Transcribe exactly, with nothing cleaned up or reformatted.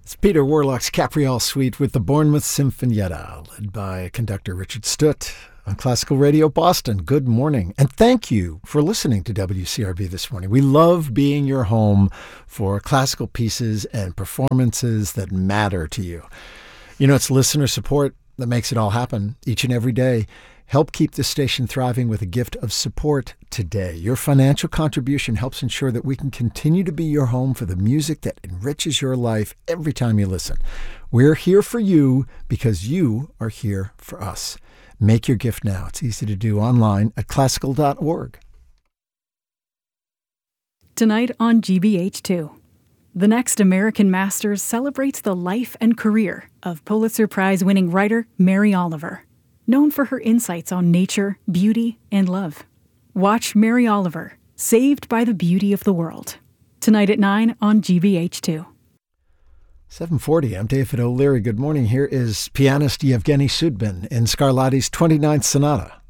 It's Peter Warlock's Capriole Suite with the Bournemouth Sinfonietta, led by conductor Richard Stutt on Classical Radio Boston. Good morning, and thank you for listening to W C R B this morning. We love being your home for classical pieces and performances that matter to you. You know, it's listener support that makes it all happen each and every day. Help keep this station thriving with a gift of support today. Your financial contribution helps ensure that we can continue to be your home for the music that enriches your life every time you listen. We're here for you because you are here for us. Make your gift now. It's easy to do online at classical dot org. Tonight on G B H two, the next American Masters celebrates the life and career of Pulitzer Prize-winning writer Mary Oliver, known for her insights on nature, beauty, and love. Watch Mary Oliver, Saved by the Beauty of the World, tonight at nine on G B H two. seven forty, I'm David O'Leary. Good morning. Here is pianist Yevgeny Sudbin in Scarlatti's twenty-ninth Sonata.